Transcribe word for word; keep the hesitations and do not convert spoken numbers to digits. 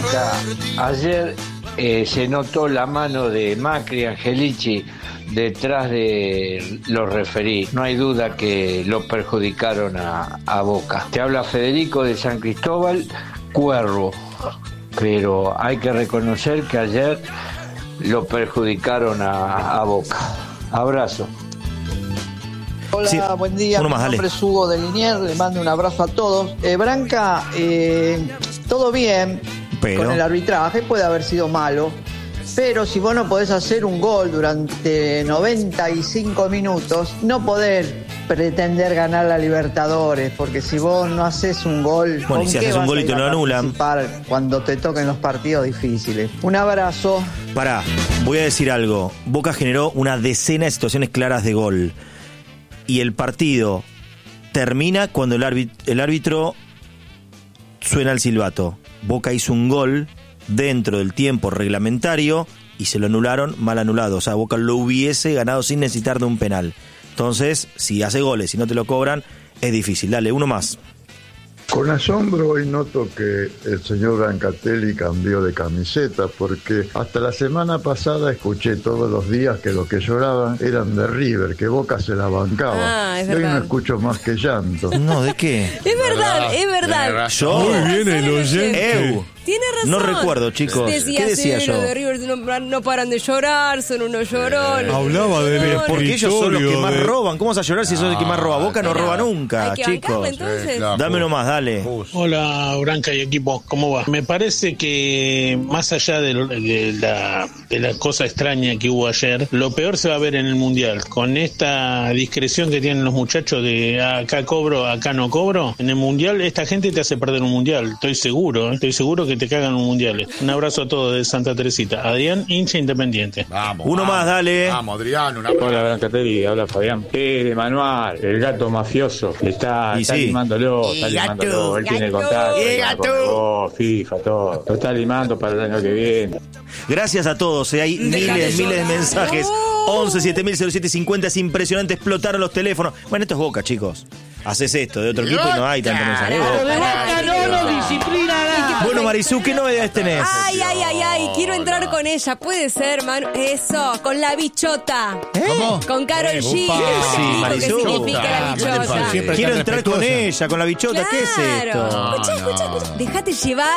Branca, ayer eh, se notó la mano de Macri Angelici detrás de los referí. No hay duda que lo perjudicaron a, a Boca. Te habla Federico de San Cristóbal, Cuervo. Pero hay que reconocer que ayer lo perjudicaron a, a Boca. Abrazo. Hola, sí, buen día. Mi nombre es Hugo de Liniers, le mando un abrazo a todos. Eh, Branca, eh, todo bien pero... con el arbitraje, puede haber sido malo, pero si vos no podés hacer un gol durante noventa y cinco minutos, no podés pretender ganar la Libertadores, porque si vos no haces un gol, bueno, y si haces un gol y te lo anulan cuando te toquen los partidos difíciles. Un abrazo. Pará, voy a decir algo. Boca generó una decena de situaciones claras de gol. Y el partido termina cuando el árbitro, el árbitro suena el silbato. Boca hizo un gol dentro del tiempo reglamentario y se lo anularon mal anulado. O sea, Boca lo hubiese ganado sin necesitar de un penal. Entonces, si hace goles y no te lo cobran, es difícil. Dale, uno más. Con asombro hoy noto que el señor Brancatelli cambió de camiseta, porque hasta la semana pasada escuché todos los días que los que lloraban eran de River, que Boca se la bancaba. Ah, es y hoy verdad. no escucho más que llanto. No, ¿de qué? Es verdad, es verdad. Yo, muy bien el oyente. Eu. Tiene razón. No recuerdo, chicos. Decía, ¿Qué decía sí, yo? Los de River no, no paran de llorar, son unos llorones. Hablaba de Pero porque ellos son los que más de... roban. ¿Cómo vas a llorar si sos el que más roba? Boca no Pero roba nunca, hay que chicos. bancarla, entonces. Sí, claro. Dame uno más, dale. Hola, Branca y equipo, ¿cómo va? Me parece que más allá de, lo- de la, de la cosa extraña que hubo ayer, lo peor se va a ver en el Mundial. Con esta discreción que tienen los muchachos de acá cobro, acá no cobro, en el Mundial esta gente te hace perder un Mundial, estoy seguro, ¿eh? Estoy seguro que te cagan un Mundial. Un abrazo a todos de Santa Teresita. Adrián, hincha independiente. Vamos, Uno vamos, más, dale. Vamos, Adrián, una Hola, Brancatelli, habla Fabián. Es de Manuel, el gato mafioso. Está, Y está sí. limándolo, El está gato, limándolo. Él tiene el gato, contacto. el está gato. con el Go, FIFA, todo. Lo está limando para el año que viene. Gracias a todos, eh. hay Dejate miles, miles de llorar. mensajes. No. once siete mil cero siete cincuenta, es impresionante, explotaron los teléfonos. Bueno, esto es Boca, chicos. Haces esto de otro equipo y no hay tanto mensaje. Pará, Boca. pará, no lo disciplina. Bueno, Marisú, ¿qué novedades tenés? Ay, ay, ay, ay, quiero entrar con ella. Puede ser, Manu. Eso, con la bichota. ¿Cómo? Con Karol Eh, G. upa. ¿Qué Sí, significa Marisol. la bichota? Siempre Quiero tan entrar con respetuosa. ella, con la bichota. ¿Qué es Claro. esto? Escuchá, escuchá, escuchá. Déjate llevar.